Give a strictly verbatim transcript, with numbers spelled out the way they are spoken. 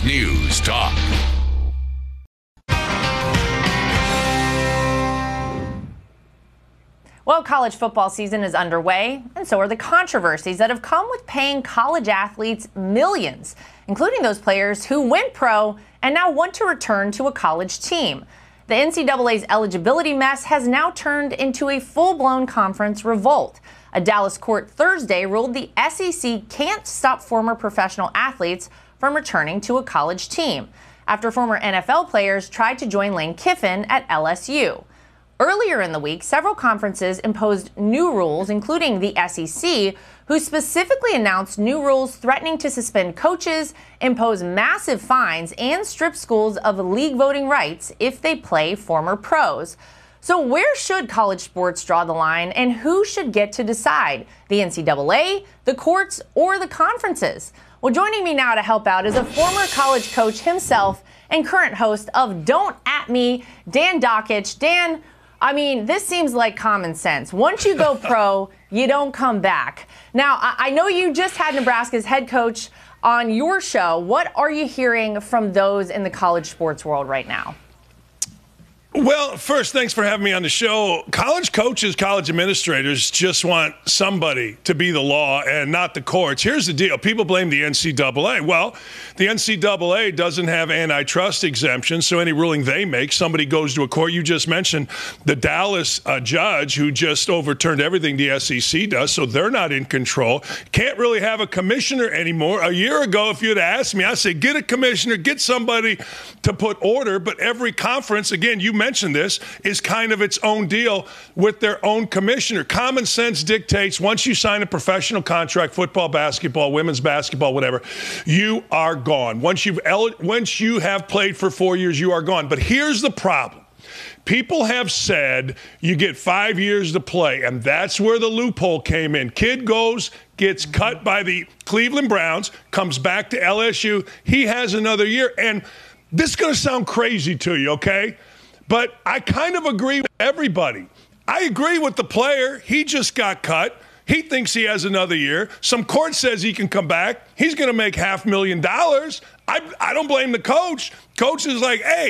News Talk. Well, college football season is underway, and so are the controversies that have come with paying college athletes millions, including those players who went pro and now want to return to a college team. The N C double A's eligibility mess has now turned into a full-blown conference revolt. A Dallas court Thursday ruled the S E C can't stop former professional athletes from returning to a college team after former N F L players tried to join Lane Kiffin at L S U. Earlier in the week, several conferences imposed new rules, including the S E C, who specifically announced new rules threatening to suspend coaches, impose massive fines, and strip schools of league voting rights if they play former pros. So where should college sports draw the line, and who should get to decide? The N C double A, the courts, or the conferences? Well, joining me now to help out is a former college coach himself and current host of Don't At Me, Dan Dakich. Dan, I mean, this seems like common sense. Once you go pro, you don't come back. Now, I know you just had Nebraska's head coach on your show. What are you hearing from those in the college sports world right now? Well, first, thanks for having me on the show. College coaches, college administrators just want somebody to be the law and not the courts. Here's the deal. People blame the N C double A. Well, the N C double A doesn't have antitrust exemptions, so any ruling they make, somebody goes to a court. You just mentioned the Dallas uh, judge who just overturned everything the S E C does, so they're not in control. Can't really have a commissioner anymore. A year ago, if you'd asked me, I'd say get a commissioner, get somebody to put order, but every conference, again, you mentioned mentioned this, is kind of its own deal with their own commissioner. Common sense dictates once you sign a professional contract, football, basketball, women's basketball, whatever, you are gone. Once you've once you have played for four years, you are gone. But here's the problem. People have said you get five years to play, and that's where the loophole came in. Kid goes, gets cut by the Cleveland Browns, comes back to L S U. He has another year. And this is going to sound crazy to you, okay? But I kind of agree with everybody. I agree with the player. He just got cut. He thinks he has another year. Some court says he can come back. He's going to make half a million dollars. I, I don't blame the coach. Coach is like, hey,